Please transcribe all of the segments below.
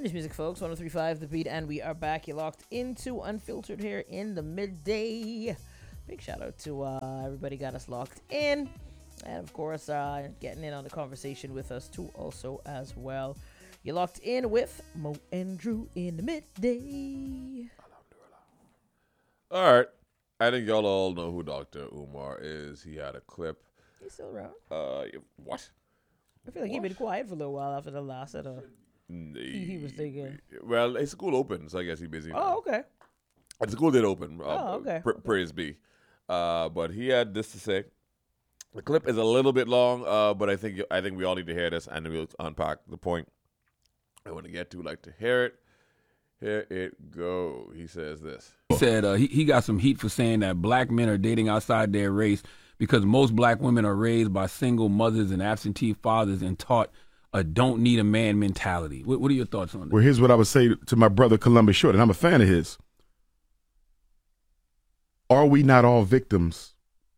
Morning's music, folks. 103.5 The Beat, and we are back. You're locked into Unfiltered here in the midday. Big shout out to everybody got us locked in. And, of course, getting in on the conversation with us, too, also as well. You're locked in with Mo and Drew in the midday. All right. I think y'all all know who Dr. Umar is. He had a clip. He's still around. What? I feel like he'd been quiet for a little while after the last of the... He was thinking. Well, his school opened, so I guess he's busy now. Oh, okay. And the school did open. Okay. Praise be. But he had this to say. The clip is a little bit long, but I think we all need to hear this, and we'll unpack the point I want to get to. Like to hear it. Here it go. He says this. He said he got some heat for saying that black men are dating outside their race because most black women are raised by single mothers and absentee fathers and taught a don't need a man mentality. What are your thoughts on that? Well, here's what I would say to my brother Columbus Short, and I'm a fan of his. Are we not all victims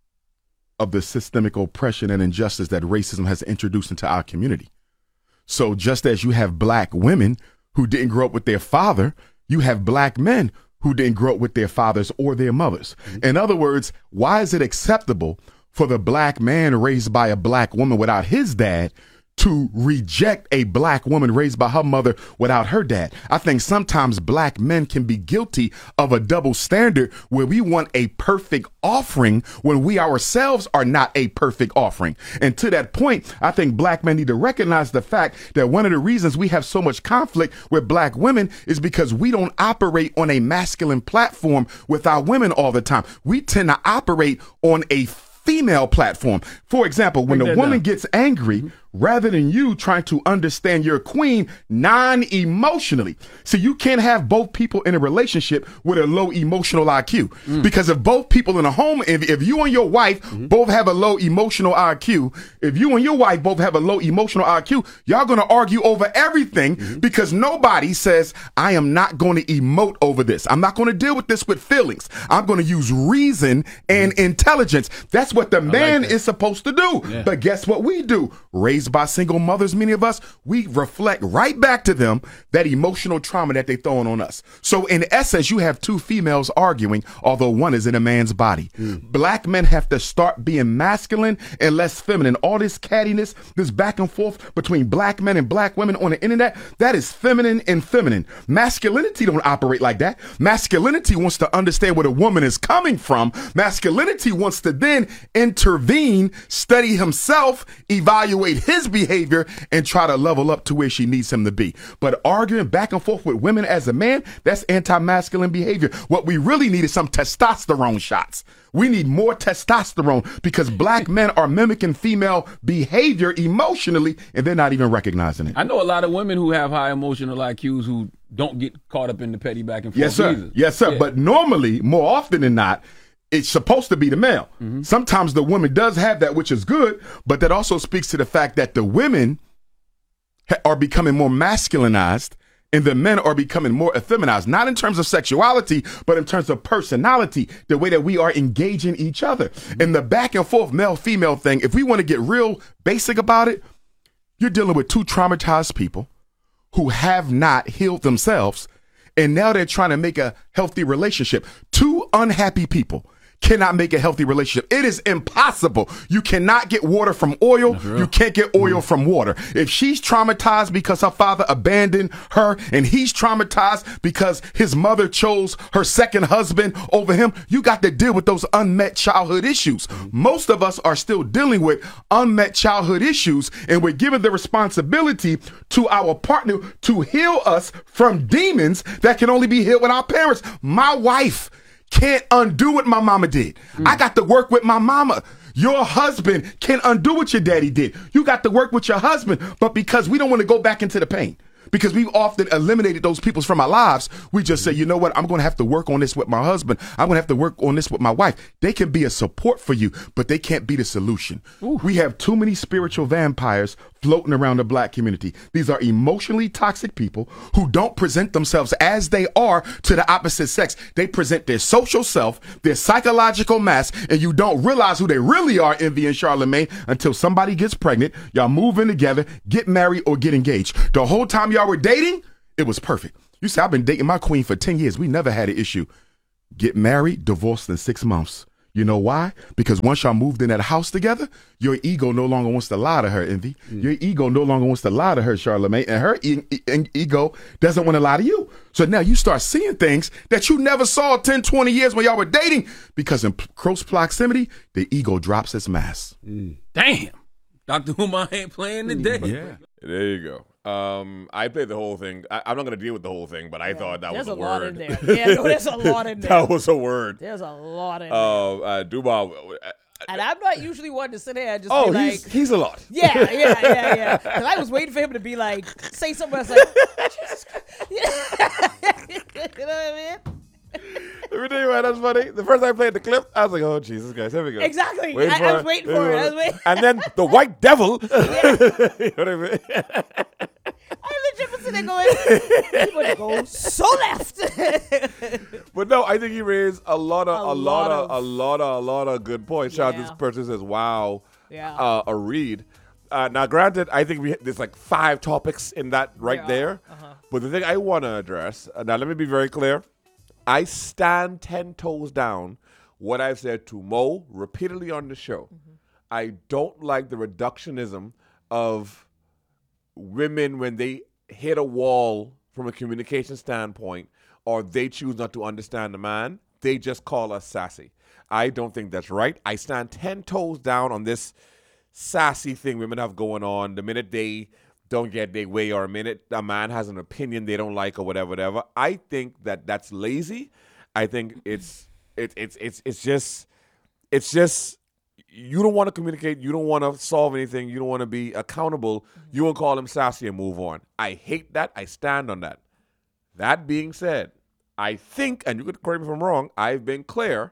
of the systemic oppression and injustice that racism has introduced into our community? So just as you have black women who didn't grow up with their father, you have black men who didn't grow up with their fathers or their mothers. Mm-hmm. In other words, why is it acceptable for the black man raised by a black woman without his dad to reject a black woman raised by her mother without her dad? I think sometimes black men can be guilty of a double standard where we want a perfect offering when we ourselves are not a perfect offering. And to that point, I think black men need to recognize the fact that one of the reasons we have so much conflict with black women is because we don't operate on a masculine platform with our women all the time. We tend to operate on a female platform. For example, when a woman gets angry, rather than you trying to understand your queen non-emotionally. So you can't have both people in a relationship with a low emotional IQ. Because if both people in a home, if you and your wife both have a low emotional IQ, if you and your wife both have a low emotional IQ, y'all going to argue over everything because nobody says, I am not going to emote over this. I'm not going to deal with this with feelings. I'm going to use reason and intelligence. That's what the man is supposed to do. Yeah. But guess what we do? Raised by single mothers, many of us, we reflect right back to them that emotional trauma that they throwing on us. So in essence, you have two females arguing, although one is in a man's body. Black men have to start being masculine and less feminine. All this cattiness, this back and forth between black men and black women on the internet, that is feminine and feminine. Masculinity don't operate like that. Masculinity wants to understand where the woman is coming from. Masculinity wants to then intervene, study himself, evaluate his behavior, and try to level up to where she needs him to be. But arguing back and forth with women as a man, that's anti-masculine behavior. What we really need is some testosterone shots. We need more testosterone because black men are mimicking female behavior emotionally, and they're not even recognizing it. I know a lot of women who have high emotional IQs who don't get caught up in the petty back and forth. Yes, sir. Either. Yes, sir. Yeah. But normally, more often than not, it's supposed to be the male. Sometimes the woman does have that, which is good, but that also speaks to the fact that the women are becoming more masculinized and the men are becoming more effeminized, not in terms of sexuality, but in terms of personality, the way that we are engaging each other. And the back and forth male-female thing, if we want to get real basic about it, you're dealing with two traumatized people who have not healed themselves, and now they're trying to make a healthy relationship. Two unhappy people cannot make a healthy relationship. It is impossible. You cannot get water from oil. You can't get oil from water. If she's traumatized because her father abandoned her and he's traumatized because his mother chose her second husband over him, you got to deal with those unmet childhood issues. Most of us are still dealing with unmet childhood issues, and we're given the responsibility to our partner to heal us from demons that can only be healed with our parents. My wife can't undo what my mama did. I got to work with my mama. Your husband can't undo what your daddy did. You got to work with your husband, but because we don't want to go back into the pain, because we've often eliminated those people from our lives, we just say, you know what, I'm going to have to work on this with my husband. I'm going to have to work on this with my wife. They can be a support for you, but they can't be the solution. We have too many spiritual vampires floating around the black community. These are emotionally toxic people who don't present themselves as they are to the opposite sex. They present their social self, their psychological mask, and you don't realize who they really are, Envy and Charlemagne, until somebody gets pregnant, y'all move in together, get married, or get engaged. The whole time y'all were dating, It was perfect. You say, I've been dating my queen for 10 years. We never had an issue. Get married, divorced in 6 months. You know why? Because once y'all moved in that house together, your ego no longer wants to lie to her, Envy. Your ego no longer wants to lie to her, Charlamagne. And her ego doesn't want to lie to you. So now you start seeing things that you never saw 10, 20 years when y'all were dating. Because in close proximity, the ego drops its mask. Damn. Dr. Umar ain't playing today. Yeah. There you go. I played the whole thing. I'm not going to deal with the whole thing, but I thought that was a lot word. in there. Yeah, no, there's a lot in there. That was a word. There's a lot in there. Dubai. And I'm not usually one to sit there and just Oh, be like, he's a lot. yeah. Because I was waiting for him to be like, say something else like, Jesus Christ. You know what I mean? Let me tell you why that's funny. The first time I played the clip, I was like, "Oh Jesus, guys, here we go." Exactly. I was waiting for it. And then the white devil. You know what I mean? I legit was sitting there going, he would go so left. But no, I think he raised a lot of good points. Shout out Yeah. this person says, "Wow, Yeah. a read." Now, granted, I think there's like 5 topics in that right there. But the thing I want to address now, let me be very clear. I stand 10 toes down what I've said to Mo repeatedly on the show. I don't like the reductionism of women when they hit a wall from a communication standpoint or they choose not to understand the man. They just call us sassy. I don't think that's right. I stand 10 toes down on this sassy thing women have going on. The minute they don't get their way or a minute a man has an opinion they don't like or whatever. I think that's lazy. I think it's just you don't want to communicate. You don't want to solve anything. You don't want to be accountable. You will call him sassy and move on. I hate that. I stand on that. That being said, I think, and you could correct me if I'm wrong, I've been clear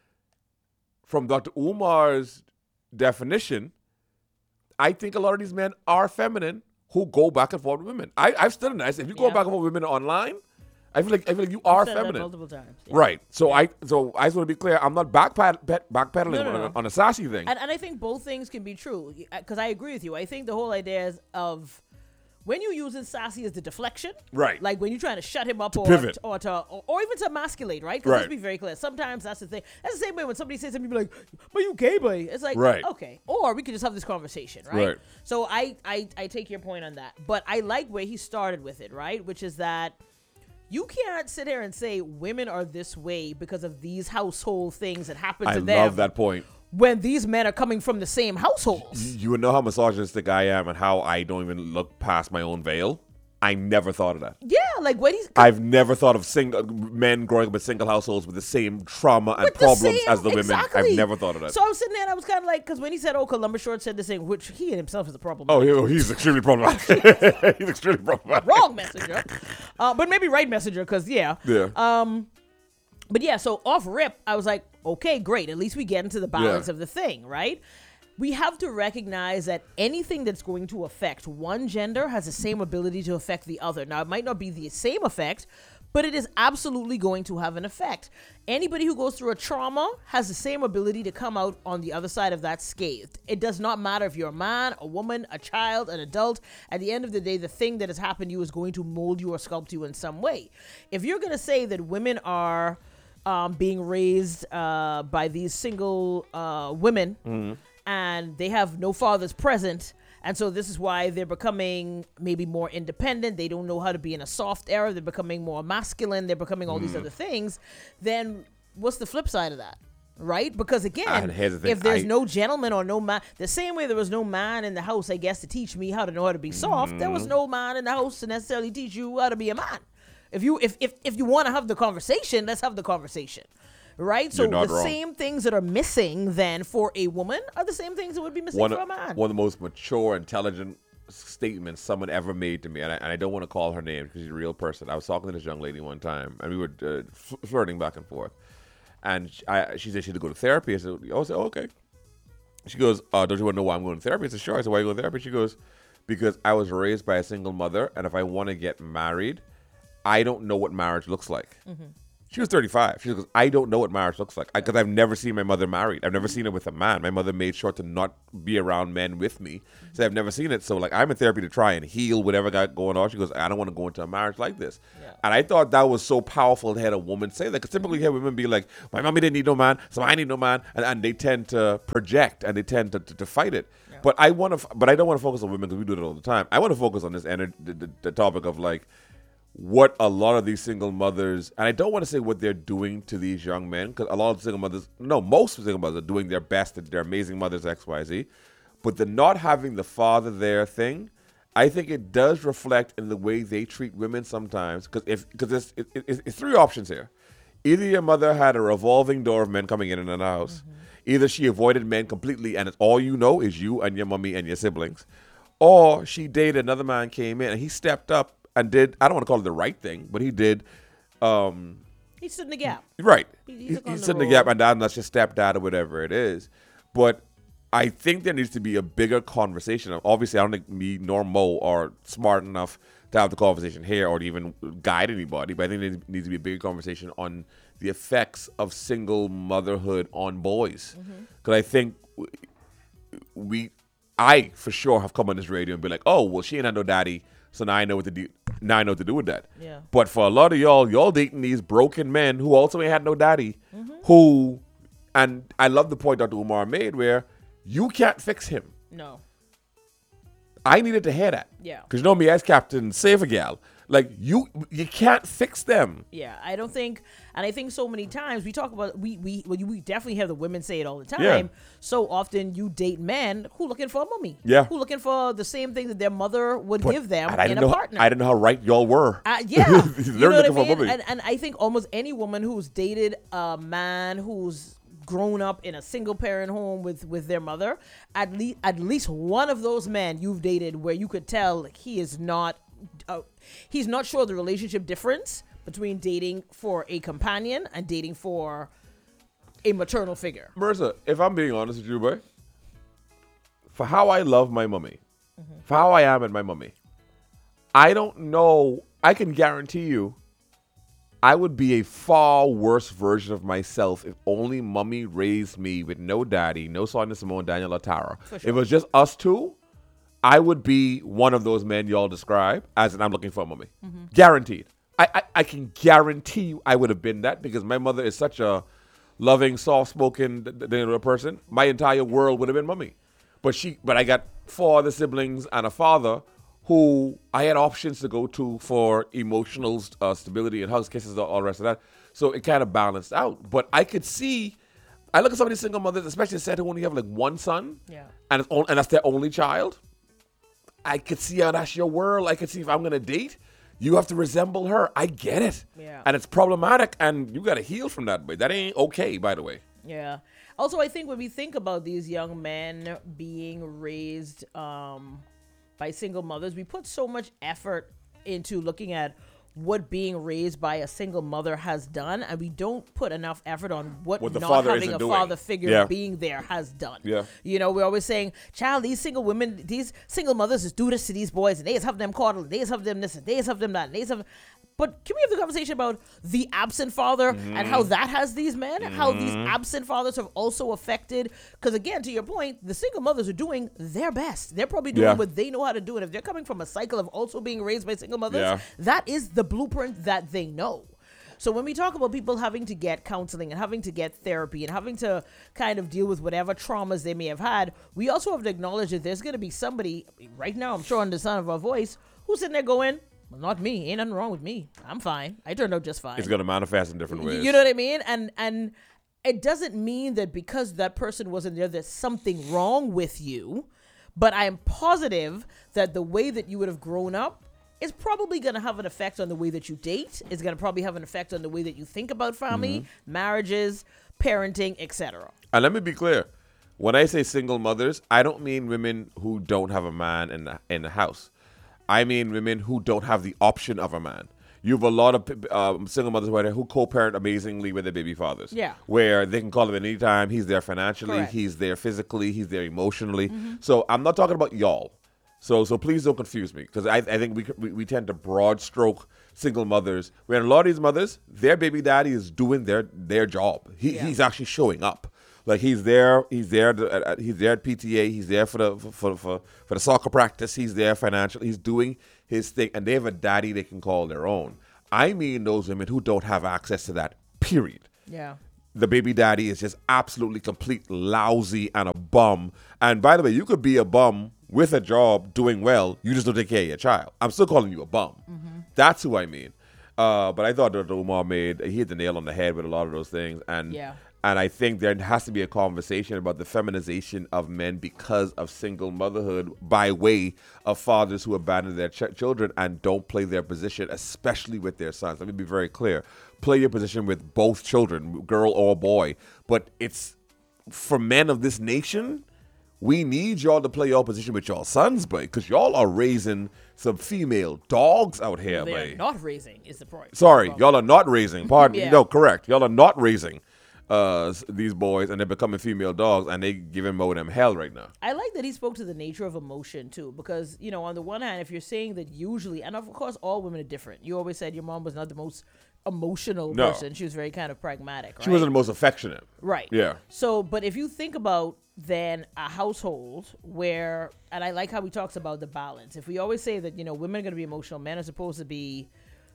from Dr. Umar's definition. I think a lot of these men are feminine who go back and forth with women. I've stood in that. I said, if you go back and forth with women online, I feel like you are Said that feminine. multiple times. Yeah. Right. So I just want to be clear. I'm not backpedaling No. on a sassy thing. And I think both things can be true because I agree with you. I think the whole idea is of when you using sassy as the deflection, Right. Like when you're trying to shut him up or pivot. or even to emasculate, right? Because Right. let's be very clear. Sometimes that's the thing. That's the same way when somebody says something, you be like, "But you gay boy." It's like, Right. okay, or we could just have this conversation, right? Right. So I take your point on that, but I like where he started with it, right? Which is that. You can't sit here and say women are this way because of these household things that happen to them. I love that point. When these men are coming from the same households. You would know how misogynistic I am and how I don't even look past my own veil. I never thought of that. Yeah, like when he's I've never thought of men growing up in single households with the same trauma and problems as the women. exactly. I've never thought of that. So I was sitting there and I was kind of like, because when he said, "Oh, Columbus Short said this thing," which he himself is a problem. He's extremely problematic. He's extremely problematic. Wrong messenger, but maybe right messenger, because Yeah. But yeah, so off rip, I was like, okay, great. At least we get into the balance Yeah. of the thing, right? We have to recognize that anything that's going to affect one gender has the same ability to affect the other. Now, it might not be the same effect, but it is absolutely going to have an effect. Anybody who goes through a trauma has the same ability to come out on the other side of that scathed. It does not matter if you're a man, a woman, a child, an adult. At the end of the day, the thing that has happened to you is going to mold you or sculpt you in some way. If you're going to say that women are being raised by these single women, and they have no fathers present, and so this is why they're becoming maybe more independent. They don't know how to be in a soft era. They're becoming more masculine. They're becoming all these other things. Then what's the flip side of that? Right? Because again, And here's the thing, if there's no gentleman or no man, the same way there was no man in the house, I guess, to teach me how to know how to be soft, there was no man in the house to necessarily teach you how to be a man. If you want to have the conversation, let's have the conversation. Right? So You're not the wrong. same things that are missing then for a woman are the same things that would be missing for a man. One of the most mature, intelligent statements someone ever made to me, and I don't want to call her name because she's a real person. I was talking to this young lady one time, and we were flirting back and forth. And she said she had to go to therapy. I said, oh, okay. She goes, don't you want to know why I'm going to therapy? I said, sure. I said, why are you going to therapy? She goes, because I was raised by a single mother, and if I want to get married, I don't know what marriage looks like. She was 35. She goes, I don't know what marriage looks like because I've never seen my mother married. I've never seen her with a man. My mother made sure to not be around men with me. So I've never seen it. So like I'm in therapy to try and heal whatever got going on. She goes, I don't want to go into a marriage like this. Yeah. And I thought that was so powerful to have a woman say that. Because typically you hear women be like, my mommy didn't need no man, so I need no man. And they tend to project and they tend to fight it. Yeah. But I don't want to focus on women because we do it all the time. I want to focus on this the topic of like, what a lot of these single mothers, and I don't want to say what they're doing to these young men, because a lot of single mothers, no, most single mothers are doing their best, they're amazing mothers, X, Y, Z, but the not having the father there thing, I think it does reflect in the way they treat women sometimes, because it's three options here. Either your mother had a revolving door of men coming in and out of the house, either she avoided men completely, and it's all you know is you and your mommy and your siblings, or she dated another man, came in, and he stepped up and did, I don't want to call it the right thing, but he did. He stood in the gap. Right. He stood in the gap, and that's your stepdad or whatever it is. But I think there needs to be a bigger conversation. Obviously, I don't think me nor Mo are smart enough to have the conversation here or to even guide anybody, but I think there needs to be a bigger conversation on the effects of single motherhood on boys. Because I think I for sure have come on this radio and be like, oh, well, she ain't had no daddy, so now I know what to do. Now I know what to do with that. Yeah. But for a lot of y'all dating these broken men who also ain't had no daddy, who, and I love the point Dr. Umar made where you can't fix him. No. I needed to hear that. Yeah. Because you know me as Captain Save a Gal. Like, you can't fix them. Yeah, I don't think, and I think so many times we talk about, we definitely have the women say it all the time. Yeah. So often you date men who looking for a mummy. Yeah. Who looking for the same thing that their mother would give them in a partner. I didn't know how right y'all were. Yeah. They're looking for a mummy. And I think almost any woman who's dated a man who's grown up in a single parent home with their mother, at least one of those men you've dated where you could tell like, he's not sure the relationship difference between dating for a companion and dating for a maternal figure. Marissa, if I'm being honest with you, boy, for how I love my mummy, for how I am at my mummy, I don't know, I can guarantee you I would be a far worse version of myself if only mummy raised me with no daddy, no Sonia Simone, Daniel, or Tara. Sure. If it was just us two, I would be one of those men y'all describe as I'm looking for a mummy. Guaranteed. I can guarantee you I would have been that because my mother is such a loving, soft-spoken person. My entire world would have been mummy. But I got 4 other siblings and a father who I had options to go to for emotional stability and hugs, kisses, all the rest of that. So it kind of balanced out. But I could see, I look at some of these single mothers, especially said who only have like one son, and that's their only child. I could see how that's your world. I could see if I'm going to date, you have to resemble her. I get it. Yeah. And it's problematic, and you got to heal from that. But that ain't okay, by the way. Yeah. Also, I think when we think about these young men being raised by single mothers, we put so much effort into looking at what being raised by a single mother has done, and we don't put enough effort on what the not father having isn't a doing. father figure being there has done. Yeah. You know, we're always saying, child, these single women, these single mothers just do this to these boys, and they just have them coddled, they just have them this, and they just have them that, and they just have. But can we have the conversation about the absent father and how that has these men, how these absent fathers have also affected? Because again, to your point, the single mothers are doing their best. They're probably doing what they know how to do. And if they're coming from a cycle of also being raised by single mothers, that is the blueprint that they know. So when we talk about people having to get counseling and having to get therapy and having to kind of deal with whatever traumas they may have had, we also have to acknowledge that there's going to be somebody right now, I'm sure on the sound of our voice, who's sitting there going, well, not me. Ain't nothing wrong with me. I'm fine. I turned out just fine. It's going to manifest in different ways. You know what I mean? And it doesn't mean that because that person wasn't there, there's something wrong with you. But I am positive that the way that you would have grown up is probably going to have an effect on the way that you date. It's going to probably have an effect on the way that you think about family, marriages, parenting, etc. And let me be clear. When I say single mothers, I don't mean women who don't have a man in the house. I mean women who don't have the option of a man. You have a lot of single mothers who co-parent amazingly with their baby fathers. Yeah. Where they can call him at any time. He's there financially. Correct. He's there physically. He's there emotionally. So I'm not talking about y'all. So please don't confuse me, because I think we tend to broad stroke single mothers. When a lot of these mothers, their baby daddy is doing their job. He's actually showing up. Like he's there he's there at PTA. He's there for the soccer practice. He's there financially. He's doing his thing, and they have a daddy they can call their own. I mean those women who don't have access to that. Period. Yeah. The baby daddy is just absolutely complete lousy and a bum. And by the way, you could be a bum with a job doing well. You just don't take care of your child. I'm still calling you a bum. That's who I mean. But I thought that Umar he hit the nail on the head with a lot of those things. And I think there has to be a conversation about the feminization of men because of single motherhood by way of fathers who abandon their children and don't play their position, especially with their sons. Let me be very clear. Play your position with both children, girl or boy. But it's for men of this nation, we need y'all to play your position with y'all sons, boy, because y'all are raising some female dogs out here, boy. They're not raising is the point. Sorry, y'all are not raising. Pardon me. Yeah. No, correct. Y'all are not raising these boys, and they're becoming female dogs, and they giving more of them hell right now. I like that he spoke to the nature of emotion too, because on the one hand, if you're saying that usually, and of course all women are different. You always said your mom was not the most emotional person. She was very kind of pragmatic. Right? She wasn't the most affectionate. Right. Yeah. So, but if you think about then a household where, and I like how he talks about the balance. If we always say that women are going to be emotional, men are supposed to be,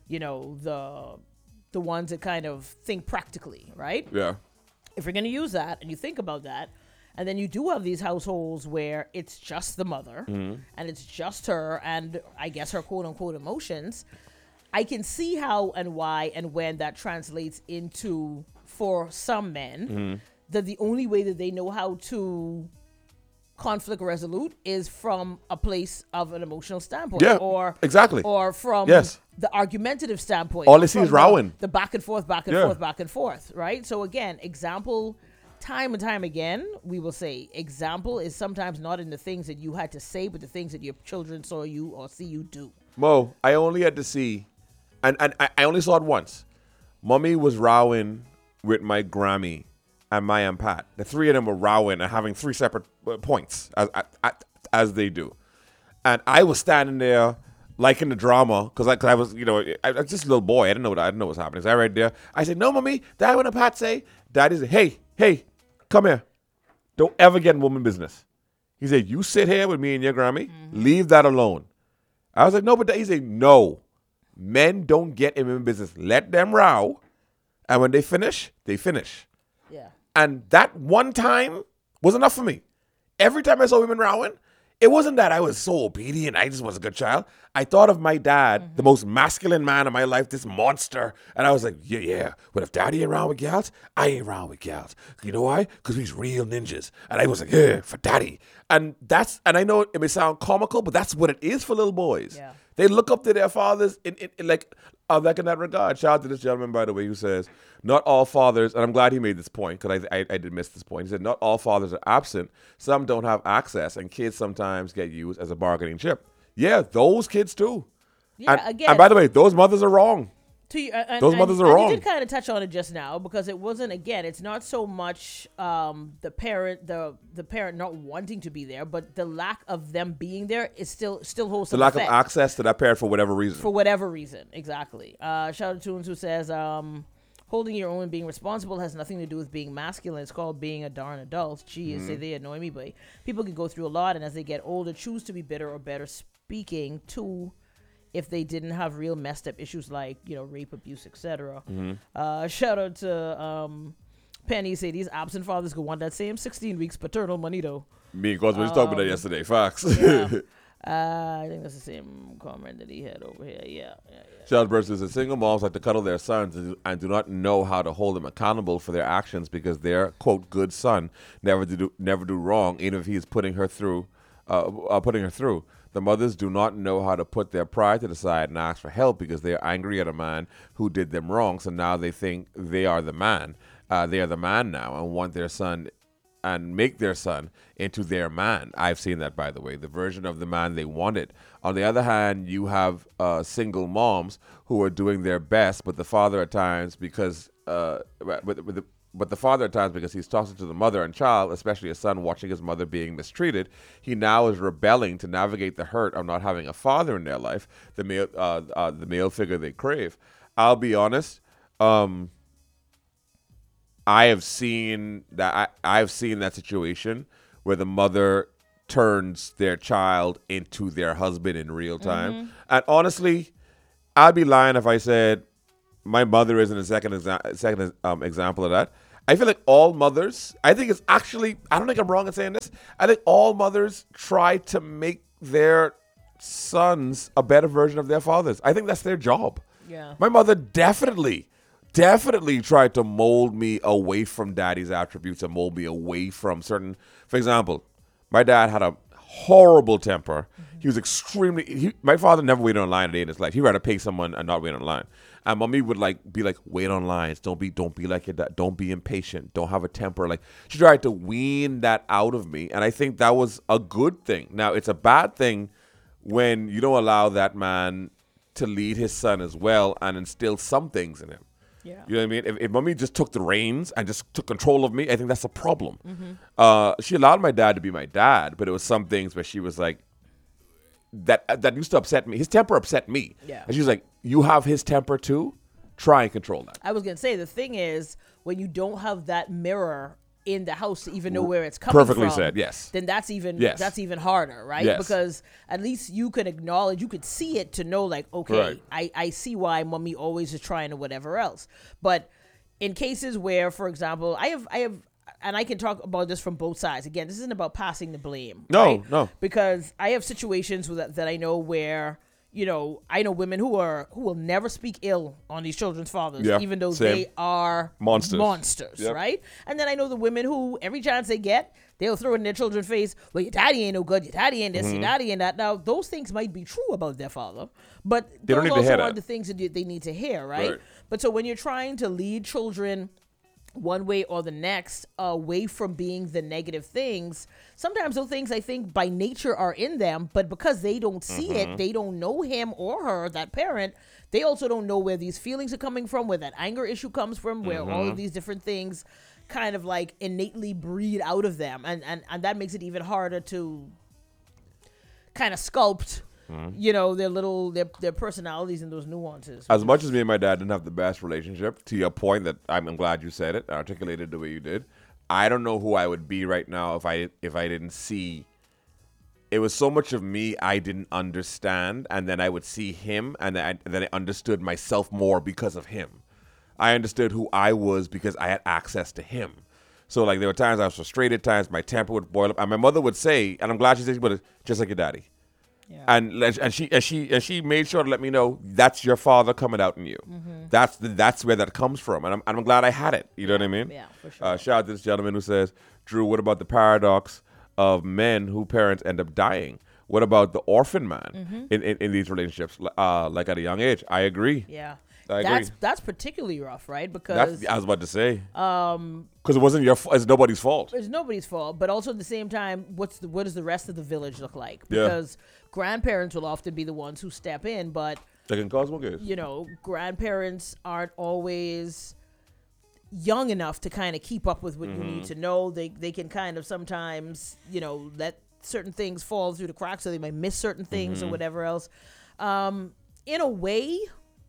the ones that kind of think practically, right? Yeah. If you're going to use that and you think about that, and then you do have these households where it's just the mother and it's just her and I guess her quote unquote emotions, I can see how and why and when that translates into, for some men, that the only way that they know how to conflict resolute is from a place of an emotional standpoint. Yeah, or exactly. Or from the argumentative standpoint. All they see is rowing. The back and forth, back and forth, back and forth, right? So again, example, time and time again, we will say example is sometimes not in the things that you had to say, but the things that your children saw you or see you do. Mo, I only had to see, and I only saw it once. Mommy was rowing with my Grammy and my and Pat. The three of them were rowing and having three separate points, as they do. And I was standing there liking the drama because I was, I was just a little boy. I didn't know what was happening. So I right there. I said, "No, Mommy, Dad, what did Pat say?" Daddy said, hey, come here. Don't ever get in woman business. He said, "You sit here with me and your Grammy. Leave that alone." I was like, "No," but he said, "No. Men don't get in women business. Let them row. And when they finish, they finish." Yeah. And that one time was enough for me. Every time I saw women rowing, it wasn't that I was so obedient. I just was a good child. I thought of my dad, the most masculine man in my life, this monster. And I was like, yeah. But if daddy ain't around with gals, I ain't around with gals. You know why? Because we's real ninjas. And I was like, yeah, for daddy. And I know it may sound comical, but that's what it is for little boys. Yeah. They look up to their fathers in in that regard. Shout out to this gentleman, by the way, who says, not all fathers, and I'm glad he made this point because I did miss this point. He said, not all fathers are absent. Some don't have access, and kids sometimes get used as a bargaining chip. Yeah, those kids too. Yeah, and by the way, those mothers are wrong. Those mothers are wrong. You did kind of touch on it just now because it wasn't, again, it's not so much the parent not wanting to be there, but the lack of them being there is still holds some The lack effect. of access to that parent for whatever reason. For whatever reason, exactly. Shout out to Tunes who says, holding your own and being responsible has nothing to do with being masculine. It's called being a darn adult. Geez, say they annoy me, but people can go through a lot, and as they get older, choose to be bitter or better speaking to if they didn't have real messed up issues like, rape, abuse, etc. Shout out to Penny, say these absent fathers go want that same 16 weeks paternal money though. Me and Cosmo was talking about that yesterday. Facts. Yeah. I think that's the same comment that he had over here. Yeah. Charles Burst says, single moms like to cuddle their sons and do not know how to hold them accountable for their actions because their, quote, good son never do wrong, even if he is putting her through. The mothers do not know how to put their pride to the side and ask for help because they are angry at a man who did them wrong. So now they think they are the man. They are the man now and want their son and make their son into their man. I've seen that, by the way, the version of the man they wanted. On the other hand, you have single moms who are doing their best, but the father at times, because with But the father at times, because he's toxic to the mother and child, especially a son watching his mother being mistreated, he now is rebelling to navigate the hurt of not having a father in their life, the male figure they crave. I'll be honest. I have seen that. I've seen that situation where the mother turns their child into their husband in real time. And honestly, I'd be lying if I said my mother isn't a second example of that. I feel like all mothers, I think it's actually, I don't think I'm wrong in saying this. I think all mothers try to make their sons a better version of their fathers. I think that's their job. Yeah. My mother definitely tried to mold me away from daddy's attributes and mold me away from certain, for example, my dad had a horrible temper. He was my father never waited on line a day in his life. He'd rather pay someone and not wait on line. And mommy would be like, wait on lines. Don't be like your dad. Don't be impatient. Don't have a temper. Like, she tried to wean that out of me. And I think that was a good thing. Now, it's a bad thing when you don't allow that man to lead his son as well and instill some things in him. Yeah. You know what I mean? If mommy just took the reins and just took control of me, I think that's a problem. She allowed my dad to be my dad, but it was some things where she was like, that used to upset me. His temper upset me. Yeah. And she was like, you have his temper too? Try and control that. I was going to say, the thing is, when you don't have that mirror in the house to even know where it's coming Perfectly from, said, yes. then that's even harder, right? Yes. Because at least you could acknowledge, you could see it to know, like, okay, Right. I see why mommy always is trying to whatever else. But in cases where, for example, I have, and I can talk about this from both sides. Again, this isn't about passing the blame. No, right? no. Because I have situations that I know where, you know, I know women who will never speak ill on these children's fathers, Yeah, even though same. they are Monsters. Yep. right? And then I know the women who, every chance they get, they'll throw it in their children's face, well, your daddy ain't no good, your daddy ain't this, your daddy ain't that. Now, those things might be true about their father, but They don't those need to also hear are that. the things that they need to hear, right? Right. But so when you're trying to lead children one way or the next away from being the negative things, sometimes those things I think by nature are in them, but because they don't see it, they don't know him or her, that parent, they also don't know where these feelings are coming from, where that anger issue comes from, where all of these different things kind of like innately breed out of them, and that makes it even harder to kind of sculpt you know, their personalities and those nuances. As much as me and my dad didn't have the best relationship, to your point that I'm glad you said it, articulated the way you did, I don't know who I would be right now if I didn't see. It was so much of me I didn't understand, and then I would see him, and then I understood myself more because of him. I understood who I was because I had access to him. So, like, there were times I was frustrated, times my temper would boil up, and my mother would say, and I'm glad she said, but just like your daddy. Yeah. And she made sure to let me know that's your father coming out in you. That's where that comes from, and I'm glad I had it. You know what I mean? Yeah, for sure. Shout out to this gentleman who says, Drew, what about the paradox of men who parents end up dying? What about the orphan man in these relationships, like at a young age? I agree. Yeah. I agree. That's particularly rough, right? Because I was about to say, because it wasn't it's nobody's fault. it's nobody's fault, but also at the same time, what does the rest of the village look like? Yeah. Because grandparents will often be the ones who step in, but Like in Cosmo Case. you know, grandparents aren't always young enough to kind of keep up with what you need to know. They can kind of sometimes, you know, let certain things fall through the cracks, so they might miss certain things or whatever else. In a way,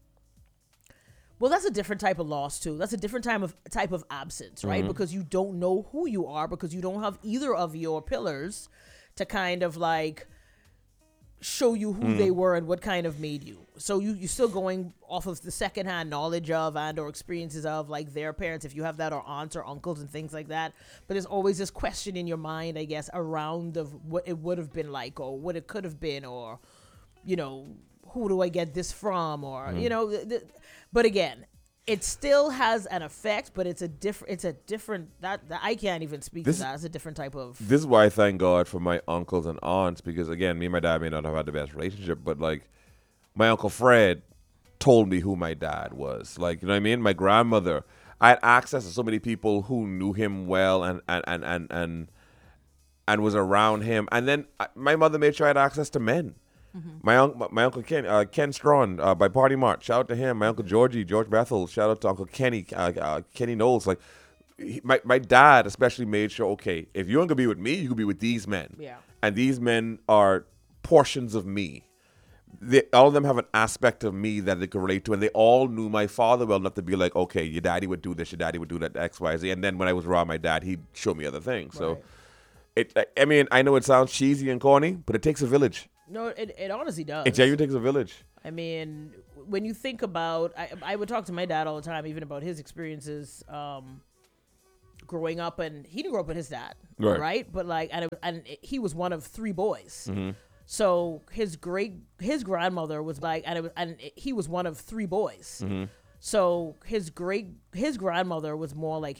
well, that's a different type of loss too. That's a different type of absence, right? Because you don't know who you are, because you don't have either of your pillars to kind of like show you who they were and what kind of made you. So you're still going off of the secondhand knowledge of and or experiences of like their parents, if you have that, or aunts or uncles and things like that. But there's always this question in your mind, I guess, around of what it would have been like, or what it could have been, or, you know, who do I get this from, or, you know, but again, it still has an effect, but it's a different that I can't even speak to that. It's a different type of. This is why I thank God for my uncles and aunts, because again, me and my dad may not have had the best relationship, but like my Uncle Fred told me who my dad was. Like, you know what I mean? My grandmother, I had access to so many people who knew him well and was around him. And then my mother made sure I had access to men. My uncle Ken Strawn by Party Mart, shout out to him. My uncle George Bethel, shout out to Uncle Kenny Knowles. Like, my dad especially made sure, okay, if you're gonna be with me, you can be with these men. Yeah. And these men are portions of me. All of them have an aspect of me that they could relate to, and they all knew my father well enough to be like, okay, your daddy would do this, your daddy would do that, X, Y, Z. And then when I was around my dad, he'd show me other things. So, I mean, I know it sounds cheesy and corny, but it takes a village. No, it honestly does. It genuinely takes a village. I mean, when you think about, I would talk to my dad all the time, even about his experiences growing up, and he didn't grow up with his dad, right? But like, and he was one of 3 boys. Mm-hmm. So his grandmother was like, and he was one of 3 boys. Mm-hmm. So his grandmother was more like